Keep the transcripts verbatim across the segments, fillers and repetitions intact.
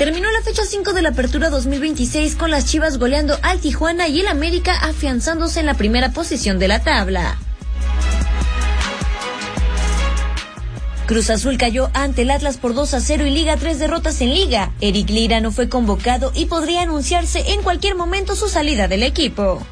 Terminó la fecha cinco de la Apertura dos mil veintiséis con las Chivas goleando al Tijuana y el América afianzándose en la primera posición de la tabla. Cruz Azul cayó ante el Atlas por dos a cero y liga tres derrotas en liga. Eric Lira no fue convocado y podría anunciarse en cualquier momento su salida del equipo.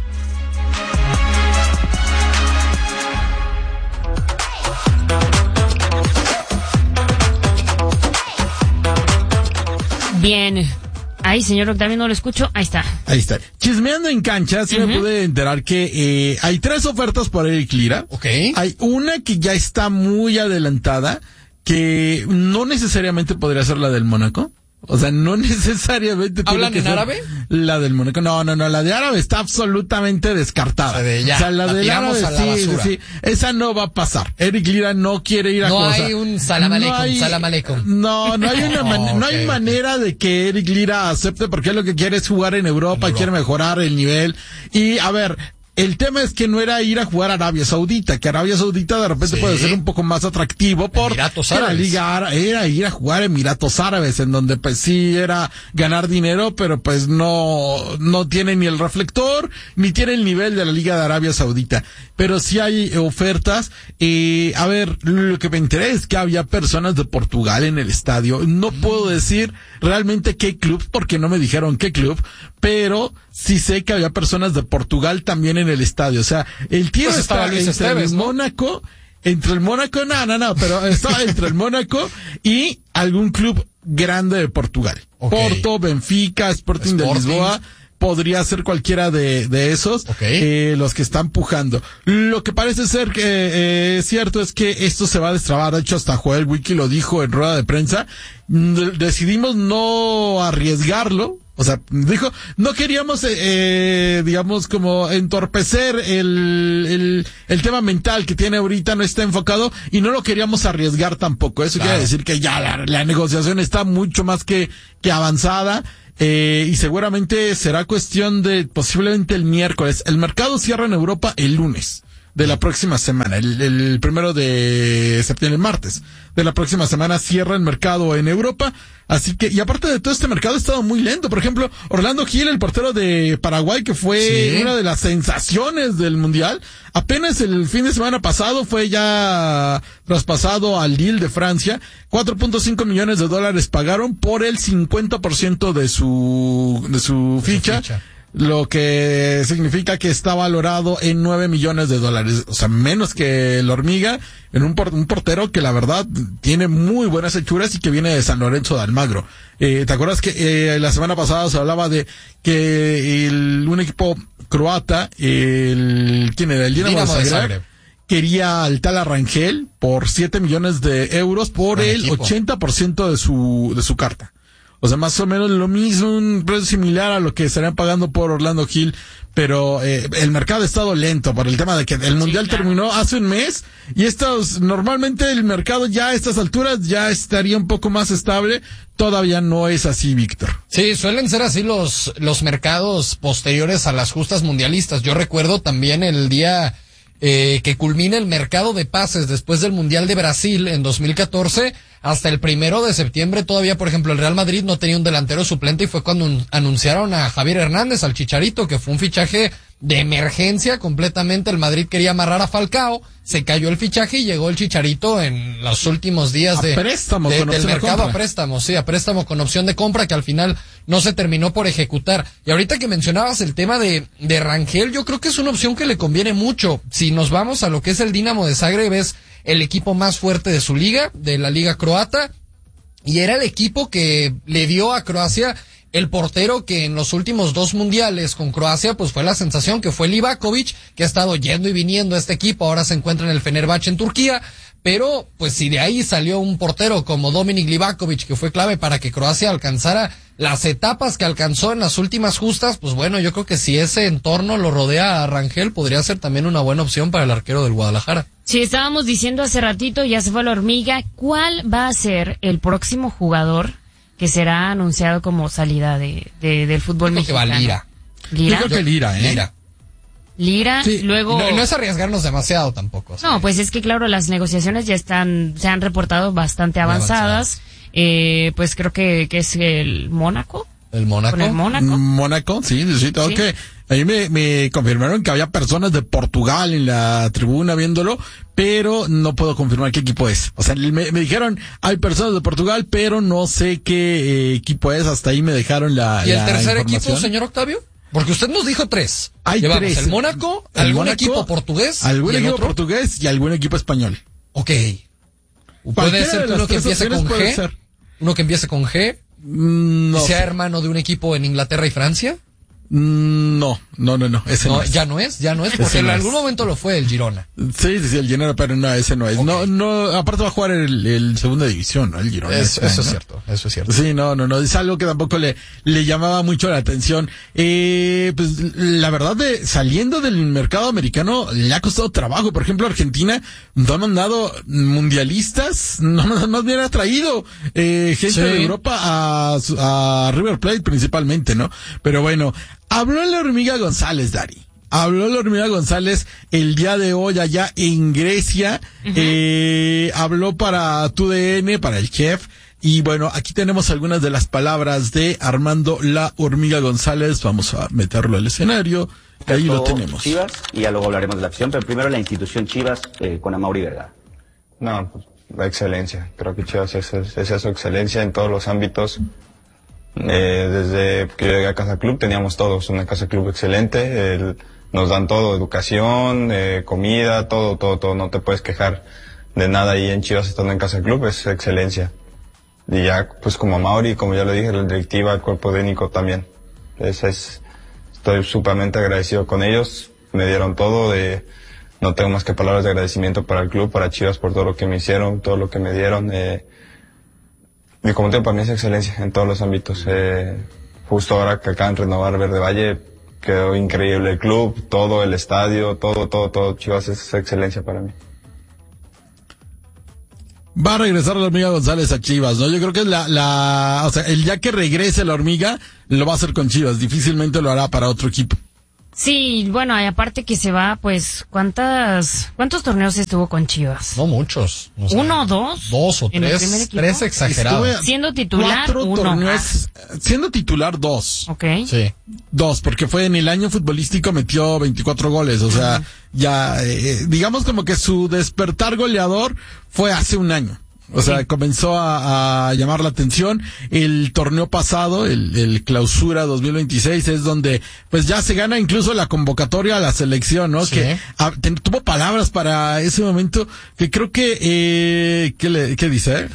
Bien. Ay, señor Octavio, no lo escucho. Ahí está. Ahí está. Chismeando en cancha, sí uh-huh. me pude enterar que eh, hay tres ofertas por Eric Lira. Ok. Hay una que ya está muy adelantada, que no necesariamente podría ser la del Mónaco. O sea, no necesariamente ¿Hablan tiene que en ser árabe? La del Mónaco. No, no, no, la de árabe está absolutamente descartada. O sea, de ya, o sea la, la del árabe, a la sí, basura. sí, esa no va a pasar. Eric Lira no quiere ir a No cosa. hay un salam aleikum, no hay, salam aleikum. No, no hay una no, man, okay, no hay okay. manera de que Eric Lira acepte, porque él lo que quiere es jugar en Europa, en Europa. Quiere mejorar el nivel. Y, a ver, el tema es que no era ir a jugar a Arabia Saudita, que Arabia Saudita de repente sí. puede ser un poco más atractivo por Emiratos la Árabes. liga, era ir a jugar a Emiratos Árabes, en donde pues sí era ganar dinero, pero pues no, no tiene ni el reflector, ni tiene el nivel de la Liga de Arabia Saudita. Pero sí hay ofertas, eh, a ver, lo que me enteré es que había personas de Portugal en el estadio. No mm. puedo decir realmente qué club, porque no me dijeron qué club, pero sí sé que había personas de Portugal también en el estadio. O sea, el tío pues está entre Esteves, el ¿no? Mónaco, entre el Mónaco, no, no, no, pero está entre el Mónaco y algún club grande de Portugal. Okay. Porto, Benfica, Sporting, Sporting de Lisboa. Podría ser cualquiera de, de esos, okay. eh, los que están pujando. Lo que parece ser que eh, es cierto es que esto se va a destrabar. De hecho, hasta Joel Wiki lo dijo en rueda de prensa. Decidimos no arriesgarlo. O sea, dijo, no queríamos, eh, eh, digamos, como entorpecer el, el, el tema mental que tiene ahorita, no está enfocado, y no lo queríamos arriesgar tampoco. Eso claro. quiere decir que ya la, la negociación está mucho más que, que avanzada. Eh, y seguramente será cuestión de posiblemente el miércoles. El mercado cierra en Europa el lunes de la próxima semana, el, el primero de septiembre, el martes de la próxima semana cierra el mercado en Europa. Así que, y aparte de todo, este mercado ha estado muy lento. Por ejemplo, Orlando Gil, el portero de Paraguay, que fue sí. una de las sensaciones del Mundial, apenas el fin de semana pasado fue ya traspasado al Lille de Francia. cuatro punto cinco millones de dólares pagaron por el cincuenta por ciento de su, de su ficha. De su ficha. Lo que significa que está valorado en nueve millones de dólares. O sea, menos que el Hormiga, en un, por, un portero que la verdad tiene muy buenas hechuras y que viene de San Lorenzo de Almagro. Eh, ¿te acuerdas que eh, la semana pasada se hablaba de que el, un equipo croata, el, ¿quién era? El Dinamo, Dinamo de Zagreb, de Zagreb, quería al tal Rangel por siete millones de euros por el, el ochenta por ciento de su, de su carta. O sea, más o menos lo mismo, un precio similar a lo que estarían pagando por Orlando Gil, pero eh, el mercado ha estado lento por el tema de que el Mundial sí, claro. terminó hace un mes y estos, normalmente el mercado ya a estas alturas ya estaría un poco más estable. Todavía no es así, Víctor. Sí, suelen ser así los, los mercados posteriores a las justas mundialistas. Yo recuerdo también el día eh, que culmina el mercado de pases después del Mundial de Brasil en dos mil catorce, hasta el primero de septiembre todavía, por ejemplo, el Real Madrid no tenía un delantero suplente y fue cuando un, anunciaron a Javier Hernández, al Chicharito, que fue un fichaje de emergencia completamente. El Madrid quería amarrar a Falcao, se cayó el fichaje y llegó el Chicharito en los últimos días de, a préstamo, de, con del mercado de a préstamo, sí, a préstamo con opción de compra que al final no se terminó por ejecutar. Y ahorita que mencionabas el tema de, de Rangel, yo creo que es una opción que le conviene mucho. Si nos vamos a lo que es el Dinamo de Zagreb, es el equipo más fuerte de su liga, de la liga croata, y era el equipo que le dio a Croacia el portero que en los últimos dos mundiales con Croacia pues fue la sensación, que fue Livakovic, que ha estado yendo y viniendo a este equipo, ahora se encuentra en el Fenerbahce en Turquía, pero pues si de ahí salió un portero como Dominik Livakovic, que fue clave para que Croacia alcanzara las etapas que alcanzó en las últimas justas, pues bueno, yo creo que si ese entorno lo rodea a Rangel, podría ser también una buena opción para el arquero del Guadalajara. Sí, estábamos diciendo hace ratito, ya se fue la hormiga, ¿cuál va a ser el próximo jugador que será anunciado como salida de, de del fútbol yo mexicano? Que va Lira. ¿Lira? Yo creo que Lira, ¿eh? Lira. Lira, sí. luego... No, no es arriesgarnos demasiado tampoco. ¿Sí? No, pues es que claro, las negociaciones ya están, se han reportado bastante avanzadas. avanzadas. eh, pues creo que, que es el Mónaco. ¿El Mónaco? ¿Con el Mónaco? Mónaco, sí, sí, tengo Sí. que, ahí me, me confirmaron que había personas de Portugal en la tribuna viéndolo, pero no puedo confirmar qué equipo es. O sea, me, me dijeron, hay personas de Portugal, pero no sé qué eh, equipo es, hasta ahí me dejaron la ¿Y el la tercer equipo, información. señor Octavio? Porque usted nos dijo tres. Hay Llevamos tres. el Mónaco, El algún Mónaco, equipo portugués. algún ¿y el equipo otro? portugués y algún equipo español. Ok. Puede Cualquiera ser de que las uno que tres empiece opciones con puede G. ser. Uno que empiece con G. Mm, No y sea sé. hermano de un equipo en Inglaterra y Francia. Mm, No, no, no, no, ese no, No, es. ya no es, ya no es, porque Ese en no algún es. momento lo fue el Girona. Sí, sí, sí, el Girona, pero no, ese no es. Ok. No, no, aparte va a jugar el, el segunda división, ¿no? El Girona. Eso, este eso es año. cierto, eso es cierto. Sí, no, no, no, es algo que tampoco le, le llamaba mucho la atención. Eh, pues, la verdad de, saliendo del mercado americano, le ha costado trabajo. Por ejemplo, Argentina no ha mandado mundialistas, no, más bien ha traído, eh, gente Sí. de Europa a, su- a River Plate principalmente, ¿no? Pero bueno, habló la hormiga González, Dari. Habló la hormiga González el día de hoy allá en Grecia. eh, habló para tu D N, para el Chef. Y bueno, aquí tenemos algunas de las palabras de Armando la hormiga González. Vamos a meterlo al escenario. Y ahí lo tenemos. Chivas, y ya luego hablaremos de la afición, pero primero la institución Chivas eh, con Amaury Vergara. No, pues la excelencia. Creo que Chivas es, es, es eso, excelencia en todos los ámbitos. Eh, desde que yo llegué a Casa Club teníamos todos una Casa Club excelente. El, nos dan todo, educación, eh, comida, todo, todo, todo. No te puedes quejar de nada ahí en Chivas estando en Casa Club, es excelencia. Y ya, pues como Amaury, como ya lo dije, la directiva, el cuerpo técnico también. Es, es, estoy súpermente agradecido con ellos. Me dieron todo de... No tengo más que palabras de agradecimiento para el club, para Chivas, por todo lo que me hicieron, todo lo que me dieron. Eh, y como te digo, para mí es excelencia en todos los ámbitos. Eh, justo ahora que acaban de renovar Verde Valle, quedó increíble el club, todo el estadio, todo, todo, todo. Chivas es excelencia para mí. Va a regresar la hormiga González a Chivas, ¿no? Yo creo que es la, la, o sea, el día que regrese la hormiga, lo va a hacer con Chivas. Difícilmente lo hará para otro equipo. Sí, bueno, y aparte que se va, pues, ¿cuántas, cuántos torneos estuvo con Chivas? No muchos. O sea, ¿Uno o dos? Dos o ¿En el tres. primer equipo? Tres exagerados. Estuve Siendo titular, cuatro uno. torneos, siendo titular dos. Ok. Sí. Dos, porque fue en el año futbolístico metió veinticuatro goles, o sea, ya, eh, digamos como que su despertar goleador fue hace un año. O sea, Sí. comenzó a, a llamar la atención. El torneo pasado, el, el Clausura dos mil veintiséis, es donde pues ya se gana incluso la convocatoria a la selección, ¿no? Sí. Que a, ten, tuvo palabras para ese momento que creo que, eh, ¿qué, le, qué dice?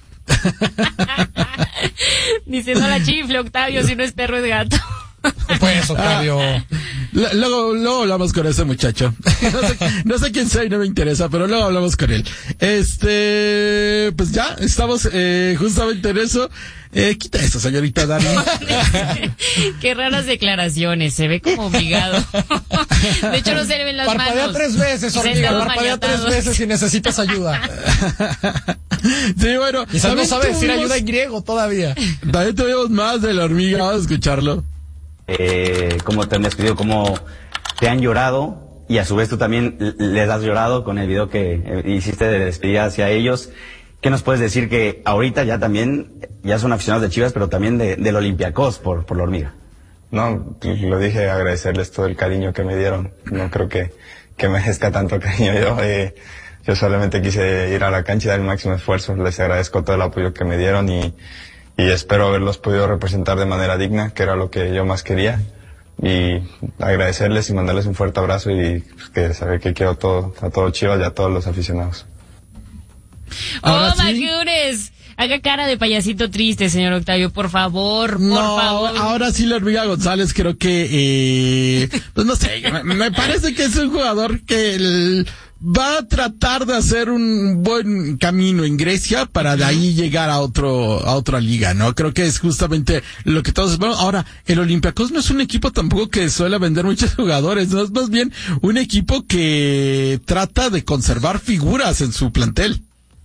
Diciendo la chifle, Octavio, si no es perro es gato. Pues, Octavio. L- Luego, luego hablamos con ese muchacho. No sé, no sé quién soy, no me interesa, pero luego hablamos con él. Este, pues ya, estamos eh, justamente en eso. Eh, quita eso, señorita Dani. Qué raras declaraciones, se ve como obligado. De hecho, no se le ven las Parpadea manos. tres veces, Se hormiga. estaba Parpadea tres maniatado. veces si necesitas ayuda. Sí, bueno. Quizás no también sabe decir tuvimos- ayuda en griego todavía. También tuvimos más de la hormiga, vamos a escucharlo. Eh, cómo te han despedido, cómo te han llorado, y a su vez tú también l- les has llorado con el video que eh, hiciste de despedida hacia ellos. ¿Qué nos puedes decir que ahorita ya también, ya son aficionados de Chivas, pero también de, del Olympiacos por, por la hormiga? No, lo dije, agradecerles todo el cariño que me dieron. No creo que, que merezca tanto cariño yo. Eh, yo solamente quise ir a la cancha y dar el máximo esfuerzo. Les agradezco todo el apoyo que me dieron y, y espero haberlos podido representar de manera digna, que era lo que yo más quería. Y agradecerles y mandarles un fuerte abrazo y pues, que saber que quiero todo, a todo Chivas y a todos los aficionados. Ahora ¡Oh, sí. Macures! Haga cara de payasito triste, señor Octavio, por favor, por No, favor. ahora sí la hormiga González creo que, eh, pues no sé, me, me parece que es un jugador que el- va a tratar de hacer un buen camino en Grecia para de ahí llegar a otro, a otra liga, ¿no? Creo que es justamente lo que todos esperamos. Ahora, el Olympiacos no es un equipo tampoco que suele vender muchos jugadores, no es más bien un equipo que trata de conservar figuras en su plantel.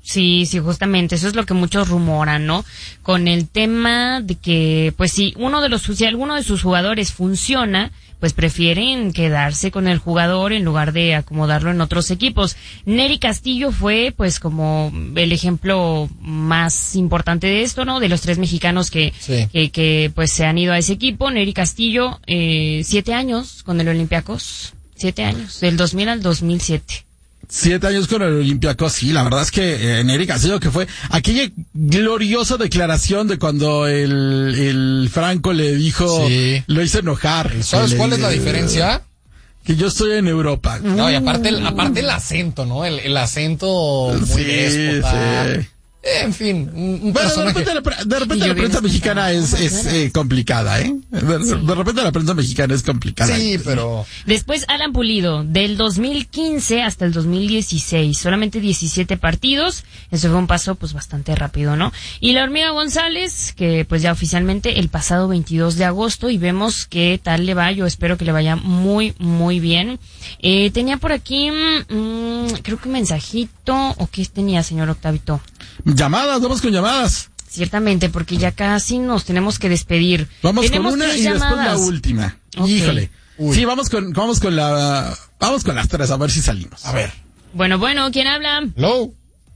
Sí, sí, justamente, eso es lo que muchos rumoran, ¿no? Con el tema de que, pues si uno de los, si alguno de sus jugadores funciona, pues prefieren quedarse con el jugador en lugar de acomodarlo en otros equipos. Nery Castillo fue, pues, como el ejemplo más importante de esto, ¿no? De los tres mexicanos que, Sí. que, que, pues, se han ido a ese equipo. Nery Castillo, eh, siete años con el Olympiacos, siete años, del dos mil al dos mil siete. Siete años con el Olympiacos, sí, la verdad es que eh, Nery Castillo, que fue aquella gloriosa declaración de cuando el, el Franco le dijo, Sí. lo hizo enojar. ¿Sabes Le- cuál es la diferencia? Que yo estoy en Europa. No, y aparte el, aparte el acento, ¿no? El, el acento muy Sí, déspota. sí. En fin, un, un Bueno, de personaje. repente, la, pre- de repente Y yo la bien prensa mexicana es, es eh, complicada, ¿eh? De, de repente la prensa mexicana es complicada. Sí, pero... Después Alan Pulido, del dos mil quince hasta el dos mil dieciséis, solamente diecisiete partidos, eso fue un paso pues bastante rápido, ¿no? Y la Hormiga González, que pues ya oficialmente el pasado veintidós de agosto, y vemos qué tal le va, yo espero que le vaya muy, muy bien. Eh, tenía por aquí, mmm, creo que un mensajito, ¿o qué tenía, señor Octavito? Llamadas, vamos con llamadas. Ciertamente, porque ya casi nos tenemos que despedir. Vamos Tenemos con una tres y después la llamadas. última. Ok. Híjole. Uy. Sí, vamos con, vamos con la, vamos con las tres, a ver si salimos. A ver. Bueno, bueno, ¿quién habla? Hello.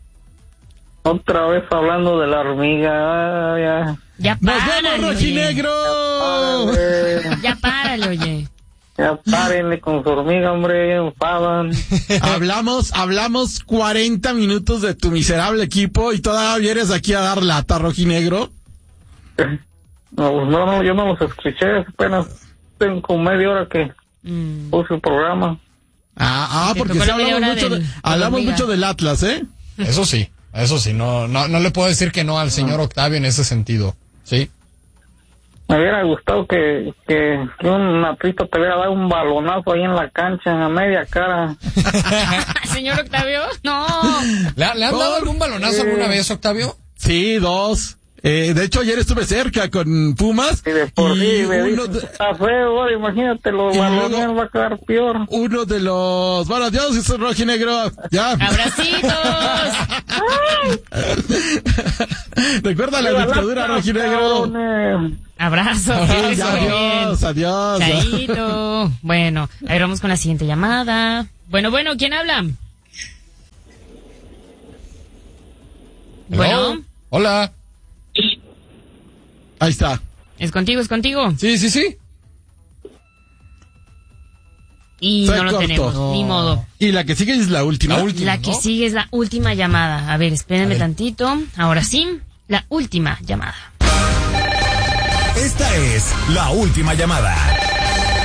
Otra vez hablando de la hormiga. Ah, ya. Ya ¡Nos párale, vemos, oye. rojinegro! Párale, Ya párale, oye. ya párenle con su hormiga, hombre, ya enfadan. Hablamos, hablamos cuarenta minutos de tu miserable equipo y todavía vienes aquí a dar lata, rojinegro. No, pues no, no, yo no los escuché, apenas tengo como media hora que Mm. puse el programa. Ah, ah, Te porque tocó sí la media hablamos hora mucho, del- de- de la hablamos hormiga. mucho del Atlas, ¿eh? Eso sí, eso sí, no, no, no le puedo decir que no al señor Octavio en ese sentido. Sí. Me hubiera gustado que, que, que un natrito te hubiera dado un balonazo ahí en la cancha, a media cara. Señor Octavio, no. ¿Le, ha- le han dado Por- algún balonazo alguna vez, Octavio? Sí, dos. Eh, de hecho, ayer estuve cerca con Pumas. Y de por sí y me uno, dice, de, está feo, ahora imagínate, los Y balones luego- va a quedar peor. uno de los... Bueno, adiós, es rojinegro. Ya. Abracitos. Recuerda la Viva dictadura, Atlas, rojinegro. cabrones. Abrazo. Sí, que ya, esté bien. adiós, adiós. Chaito. Bueno, a ver, vamos con la siguiente llamada. Bueno, bueno, ¿quién habla? Hello. Bueno, Hola. Ahí está. es contigo, es contigo. Sí, sí, sí. Y Se no lo cortó. tenemos, No. ni modo. Y la que sigue es la última. La última. La que ¿no? sigue es la última llamada. A ver, espérenme A ver. tantito. Ahora sí, la última llamada. Esta es la última llamada.